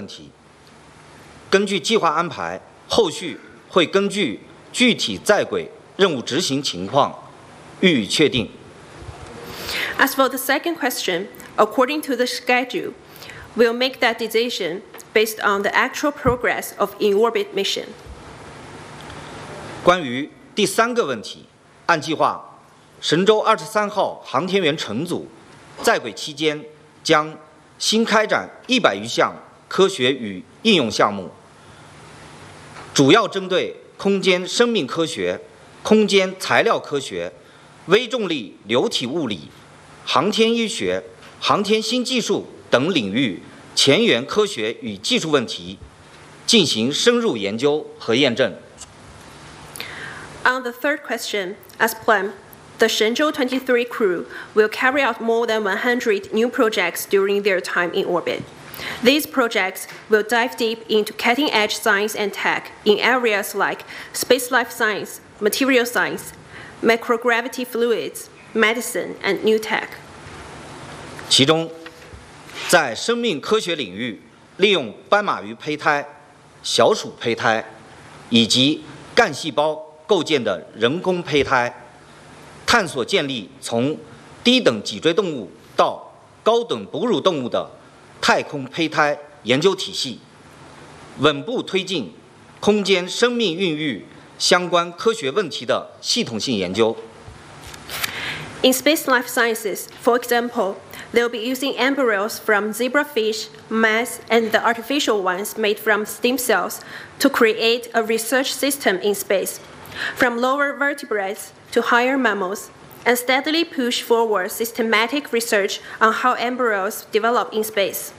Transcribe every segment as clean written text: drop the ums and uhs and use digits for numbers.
题。根据计划安排，后续会根据具体在轨任务执行情况予以确定。 As for the second question, according to the schedule, we'll make that decision based on the actual progress of in-orbit mission. 关于第3个问题，按计划，神舟23号航天员乘组在轨期间将新开展100余项科学与应用项目，主要针对空间生命科学、空间材料科学、微重力流体物理、航天医学、航天新技术等领域前沿科学与技术问题进行深入研究和验证。 On the third question, as planned, the Shenzhou 23 crew will carry out more than 100 new projects during their time in orbit. These projects will dive deep into cutting-edge science and tech in areas like space life science, material science, microgravity fluids, medicine, and new tech. 其中，在生命科学领域，利用斑马鱼胚胎、小鼠胚胎以及干细胞构建的人工胚胎，探索建立从低等脊椎动物到高等哺乳动物的太空胚胎研究体系，稳步推进空间生命孕育相关科学问题的系统性研究。 In space life sciences, for example, they'll be using embryos from zebrafish, mice, and the artificial ones made from stem cells to create a research system in space, from lower vertebrates to higher mammals, and steadily push forward systematic research on how embryos develop in space.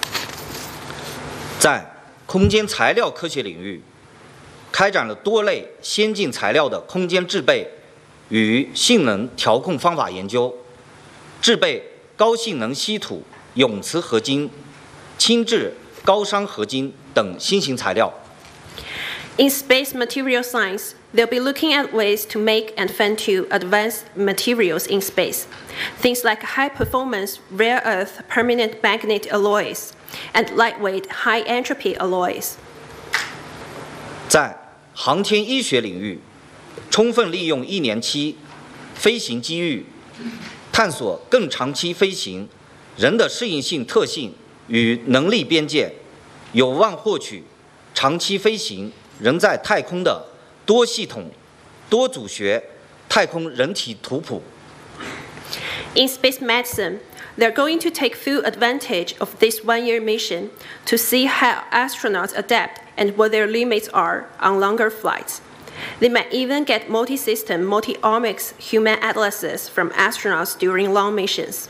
在空间材料科学领域，开展了多类先进材料的空间制备与性能调控方法研究，制备高性能稀土、永磁合金、轻质高熵合金等新型材料。 In space material science, they'll be looking at ways to make and fan-tune advanced materials in space. Things like high-performance rare earth permanent magnet alloys and lightweight high-entropy alloys. 在航天医学领域，充分利用1年期飞行机遇，探索更长期飞行人的适应性特性与能力边界，有望获取长期飞行人在太空的多系统、多组学太空人体图谱。 In space medicine, they're going to take full advantage of this one-year mission to see how astronauts adapt and what their limits are on longer flights. They might even get multi-system, multi-omics human atlases from astronauts during long missions.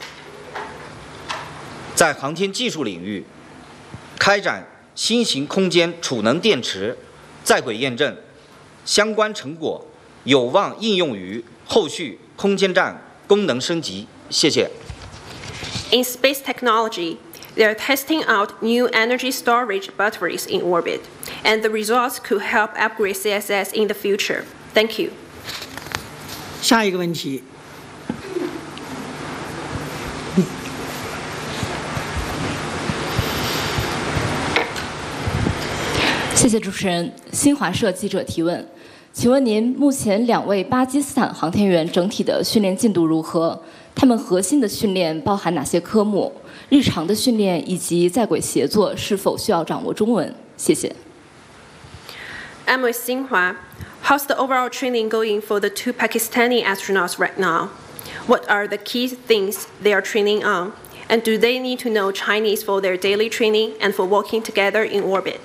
在航天技术领域，开展新型空间储能电池在轨验证，相关成果有望应用于后续空间站功能升级。谢谢。 In space technology, they are testing out new energy storage batteries in orbit, and the results could help upgrade CSS in the future. Thank you. 下一个问题。 谢谢主持人。新华社记者提问：请问您目前2位巴基斯坦航天员整体的训练进度如何？他们核心的训练包含哪些科目？日常的训练以及在轨协作是否需要掌握中文？谢谢。 I'm with Xinhua. How's the overall training going for the 2 Pakistani astronauts right now? What are the key things they are training on? And do they need to know Chinese for their daily training and for working together in orbit?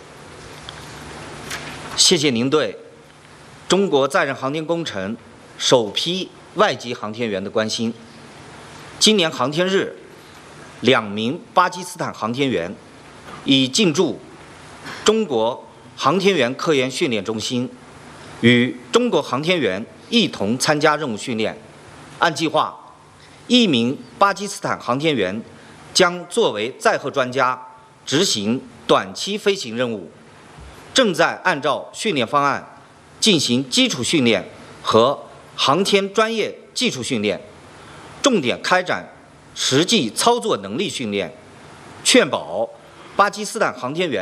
谢谢您对中国载人航天工程首批外籍航天员的关心。今年航天日，2名巴基斯坦航天员已进驻中国航天员科研训练中心，与中国航天员一同参加任务训练。按计划，1名巴基斯坦航天员将作为载荷专家执行短期飞行任务，正在按照训练方案进行基础训练和航天专业技术训练，重点开展实际操作能力训练，确保巴基斯坦航天员